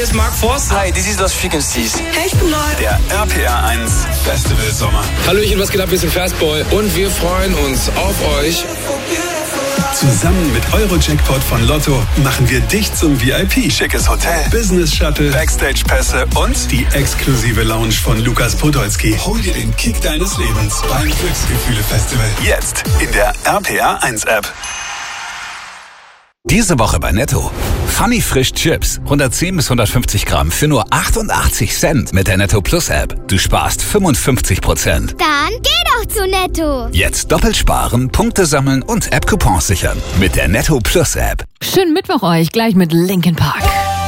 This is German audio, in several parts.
hier ist Mark Forster. Hi, this is Lost Frequencies. Hey, ich bin Neu. Der RPR 1 Festival Sommer. Hallöchen, was geht ab? Wir sind Fastboy und wir freuen uns auf euch. Zusammen mit Euro-Jackpot von Lotto machen wir dich zum VIP. Schickes Hotel, Business Shuttle, Backstage-Pässe und die exklusive Lounge von Lukas Podolski. Hol dir den Kick deines Lebens beim Glücksgefühle-Festival. Jetzt in der RPR 1 App. Diese Woche bei Netto. Funny Frisch Chips. 110 bis 150 Gramm für nur 88 Cent mit der Netto Plus App. Du sparst 55%. Dann geh doch zu Netto. Jetzt doppelt sparen, Punkte sammeln und App-Coupons sichern. Mit der Netto Plus App. Schönen Mittwoch euch, gleich mit Linkin Park.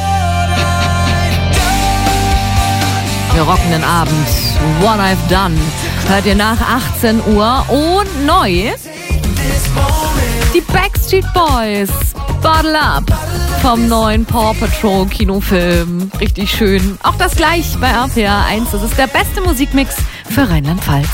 Wir rocken den Abend. What I've Done. Hört ihr nach 18 Uhr und neu die Backstreet Boys. Bottle Up vom neuen Paw Patrol Kinofilm. Richtig schön. Auch das gleich bei RPR 1. Das ist der beste Musikmix für Rheinland-Pfalz.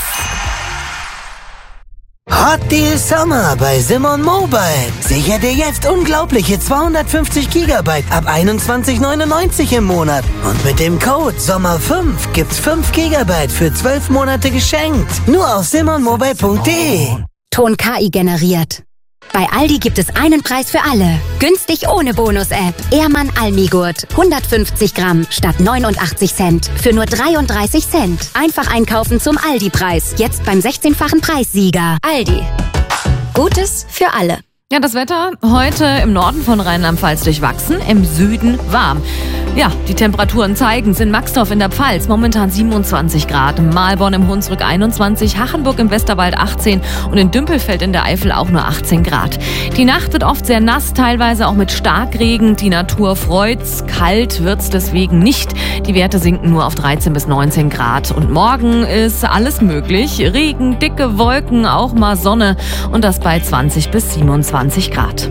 Hot Deal Summer bei Simon Mobile. Sicher dir jetzt unglaubliche 250 GB ab 21,99 im Monat. Und mit dem Code SOMMER5 gibt's 5 GB für 12 Monate geschenkt. Nur auf simonmobile.de. Ton KI generiert. Bei Aldi gibt es einen Preis für alle. Günstig ohne Bonus-App. Ehrmann Almigurt. 150 Gramm statt 89 Cent. Für nur 33 Cent. Einfach einkaufen zum Aldi-Preis. Jetzt beim 16-fachen Preissieger. Aldi. Gutes für alle. Ja, das Wetter heute im Norden von Rheinland-Pfalz durchwachsen, im Süden warm. Ja, die Temperaturen zeigen es in Maxdorf in der Pfalz momentan 27 Grad, Mahlborn im Hunsrück 21, Hachenburg im Westerwald 18 und in Dümpelfeld in der Eifel auch nur 18 Grad. Die Nacht wird oft sehr nass, teilweise auch mit Starkregen. Die Natur freut's, kalt wird's deswegen nicht. Die Werte sinken nur auf 13 bis 19 Grad. Und morgen ist alles möglich. Regen, dicke Wolken, auch mal Sonne und das bei 20 bis 27 Grad.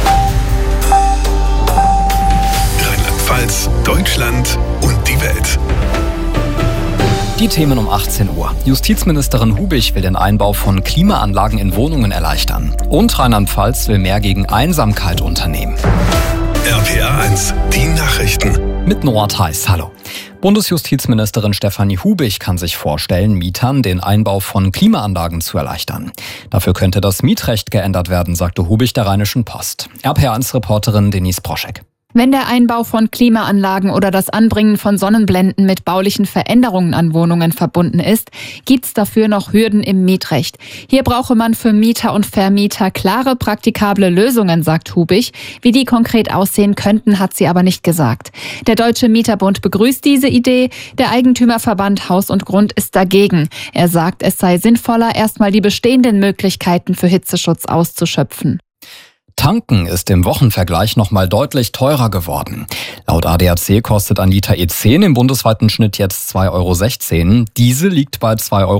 Rheinland-Pfalz, Deutschland und die Welt. Die Themen um 18 Uhr. Justizministerin Hubich will den Einbau von Klimaanlagen in Wohnungen erleichtern. Und Rheinland-Pfalz will mehr gegen Einsamkeit unternehmen. RPR 1, die Nachrichten. Mit Noah Theis, hallo. Bundesjustizministerin Stefanie Hubich kann sich vorstellen, Mietern den Einbau von Klimaanlagen zu erleichtern. Dafür könnte das Mietrecht geändert werden, sagte Hubich der Rheinischen Post. RPR1-Reporterin Denise Proschek. Wenn der Einbau von Klimaanlagen oder das Anbringen von Sonnenblenden mit baulichen Veränderungen an Wohnungen verbunden ist, gibt's dafür noch Hürden im Mietrecht. Hier brauche man für Mieter und Vermieter klare, praktikable Lösungen, sagt Hubich. Wie die konkret aussehen könnten, hat sie aber nicht gesagt. Der Deutsche Mieterbund begrüßt diese Idee. Der Eigentümerverband Haus und Grund ist dagegen. Er sagt, es sei sinnvoller, erstmal die bestehenden Möglichkeiten für Hitzeschutz auszuschöpfen. Tanken ist im Wochenvergleich nochmal deutlich teurer geworden. Laut ADAC kostet ein Liter E10 im bundesweiten Schnitt jetzt 2,16 €. Diesel liegt bei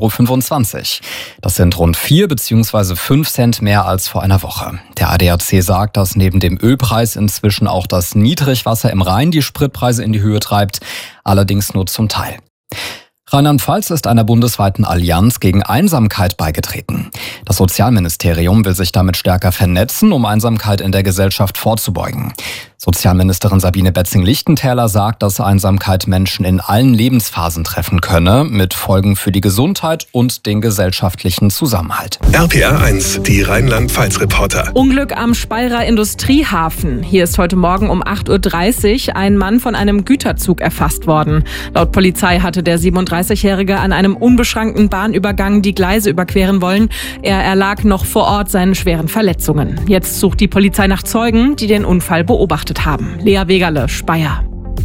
2,25 €. Das sind rund 4 bzw. 5 Cent mehr als vor einer Woche. Der ADAC sagt, dass neben dem Ölpreis inzwischen auch das Niedrigwasser im Rhein die Spritpreise in die Höhe treibt, allerdings nur zum Teil. Rheinland-Pfalz ist einer bundesweiten Allianz gegen Einsamkeit beigetreten. Das Sozialministerium will sich damit stärker vernetzen, um Einsamkeit in der Gesellschaft vorzubeugen. Sozialministerin Sabine Betzing-Lichtentäler sagt, dass Einsamkeit Menschen in allen Lebensphasen treffen könne, mit Folgen für die Gesundheit und den gesellschaftlichen Zusammenhalt. RPR 1, die Rheinland-Pfalz-Reporter. Unglück am Speyerer Industriehafen. Hier ist heute Morgen um 8:30 Uhr ein Mann von einem Güterzug erfasst worden. Laut Polizei hatte der 37-Jährige an einem unbeschrankten Bahnübergang die Gleise überqueren wollen. Er erlag noch vor Ort seinen schweren Verletzungen. Jetzt sucht die Polizei nach Zeugen, die den Unfall beobachtet haben. Lea Wegerle, Speyer.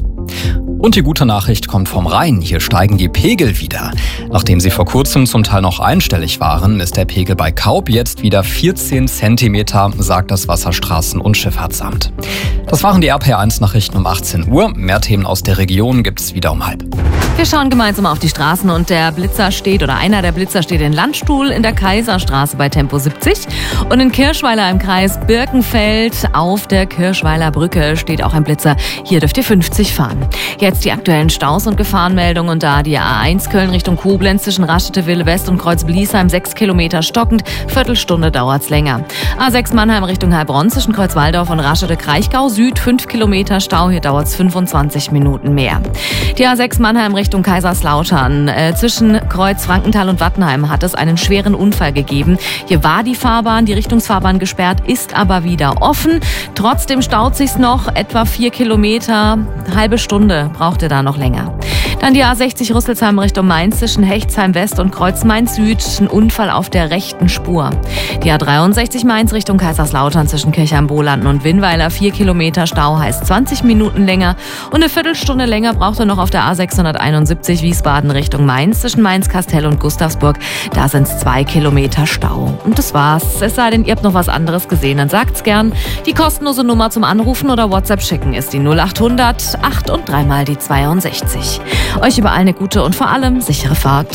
Und die gute Nachricht kommt vom Rhein. Hier steigen die Pegel wieder. Nachdem sie vor kurzem zum Teil noch einstellig waren, ist der Pegel bei Kaub jetzt wieder 14 Zentimeter, sagt das Wasserstraßen- und Schifffahrtsamt. Das waren die RPR1-Nachrichten um 18 Uhr. Mehr Themen aus der Region gibt's wieder um 12:30. Wir schauen gemeinsam auf die Straßen und einer der Blitzer steht in Landstuhl in der Kaiserstraße bei Tempo 70 und in Kirschweiler im Kreis Birkenfeld auf der Kirschweiler Brücke steht auch ein Blitzer. Hier dürft ihr 50 fahren. Jetzt die aktuellen Staus und Gefahrenmeldungen und da die A1 Köln Richtung Koblenz zwischen Raststätte-Wille West und Kreuz-Bliesheim 6 Kilometer stockend, Viertelstunde dauert's länger. A6 Mannheim Richtung Heilbronn zwischen Kreuzwaldorf und Raststätte-Kraichgau Süd 5 Kilometer Stau, hier dauert's 25 Minuten mehr. Die A6 Mannheim Richtung Kaiserslautern zwischen Kreuz Frankenthal und Wattenheim hat es einen schweren Unfall gegeben. Hier war die Fahrbahn, die Richtungsfahrbahn gesperrt, ist aber wieder offen. Trotzdem staut sich's noch etwa 4 Kilometer, halbe Stunde braucht ihr da noch länger. Dann die A60 Rüsselsheim Richtung Mainz zwischen Hechtsheim West und Kreuz Mainz Süd, ein Unfall auf der rechten Spur. Die A63 Mainz Richtung Kaiserslautern zwischen Kirchheim-Bohlanden und Winnweiler 4 Kilometer Stau, heißt 20 Minuten länger und eine Viertelstunde länger braucht ihr noch auf der A671 Wiesbaden Richtung Mainz zwischen Mainz-Kastell und Gustavsburg. Da sind's 2 Kilometer Stau. Und das war's. Es sei denn, ihr habt noch was anderes gesehen, dann sagt's gern. Die kostenlose Nummer zum Anrufen oder WhatsApp schicken ist die 0800 8 und 3 mal die 62. Euch überall eine gute und vor allem sichere Fahrt.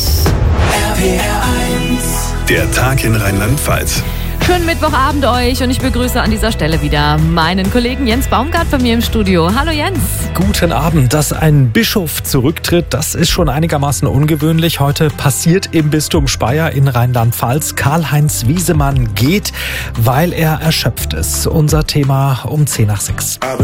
Der Tag in Rheinland-Pfalz. Schönen Mittwochabend euch und ich begrüße an dieser Stelle wieder meinen Kollegen Jens Baumgart bei mir im Studio. Hallo Jens. Guten Abend. Dass ein Bischof zurücktritt, das ist schon einigermaßen ungewöhnlich. Heute passiert im Bistum Speyer in Rheinland-Pfalz. Karl-Heinz Wiesemann geht, weil er erschöpft ist. Unser Thema um 5:10.